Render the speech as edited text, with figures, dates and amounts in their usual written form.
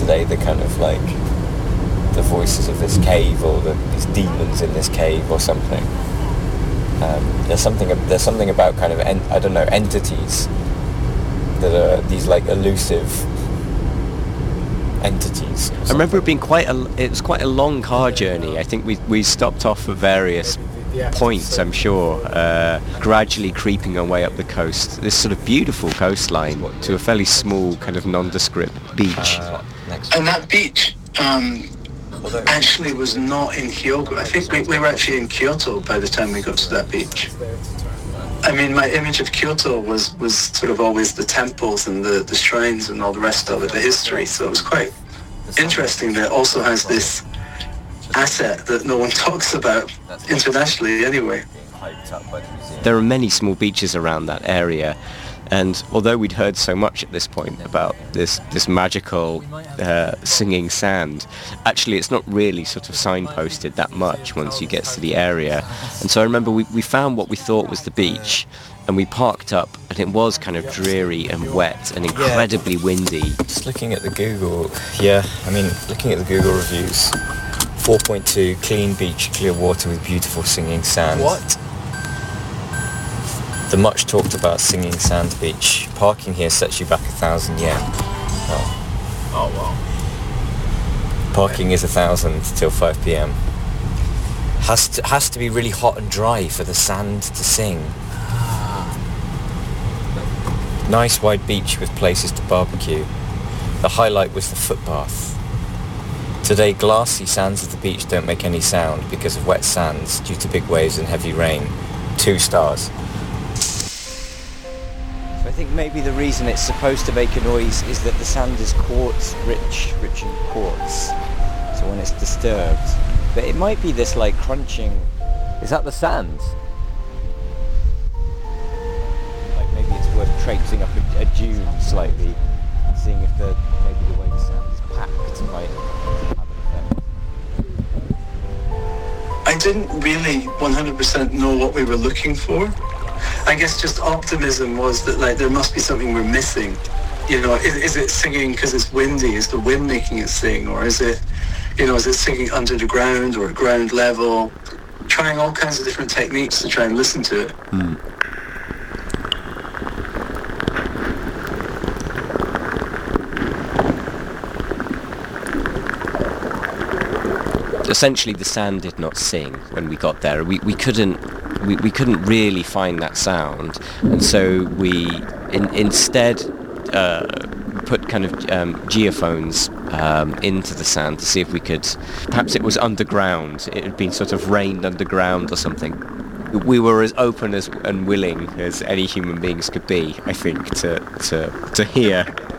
today, the kind of like the voices of this cave, or these demons in this cave or something. There's something about kind of entities that are these like elusive entities. I remember it being quite a long car journey. I think we stopped off at various points, I'm sure, gradually creeping our way up the coast. This sort of beautiful coastline to a fairly small kind of nondescript beach. And that beach actually was not in Hyogo. I think we were actually in Kyoto by the time we got to that beach. I mean, my image of Kyoto was sort of always the temples and the shrines and all the rest of it, the history. So it was quite interesting that it also has this asset that no one talks about internationally anyway. There are many small beaches around that area, and although we'd heard so much at this point about this magical singing sand, actually it's not really sort of signposted that much once you get to the area. And so I remember we found what we thought was the beach, and we parked up, and it was kind of dreary and wet and incredibly windy. Just looking at the Google, looking at the Google reviews, 4.2, clean beach, clear water with beautiful singing sand. What? The much talked about singing sand beach. Parking here sets you back 1,000 yen. Oh wow. Parking is 1,000 till 5 p.m. Has to be really hot and dry for the sand to sing. Nice wide beach with places to barbecue. The highlight was the footbath. Today, glassy sands of the beach don't make any sound because of wet sands due to big waves and heavy rain. 2 stars. So I think maybe the reason it's supposed to make a noise is that the sand is quartz, rich in quartz. So when it's disturbed. But it might be this like crunching. Is that the sand? Like maybe it's worth traipsing up a dune slightly and seeing if maybe the way the sand is packed might have an effect. I didn't really 100% know what we were looking for. I guess just optimism was that like there must be something we're missing. You know, is it singing because it's windy? Is the wind making it sing? Or is it singing under the ground or at ground level? Trying all kinds of different techniques to try and listen to it. Essentially, the sand did not sing when we got there. We couldn't really find that sound, and so we instead put kind of geophones into the sand to see if we could. Perhaps it was underground. It had been sort of rained underground or something. We were as open and willing as any human beings could be, I think, to hear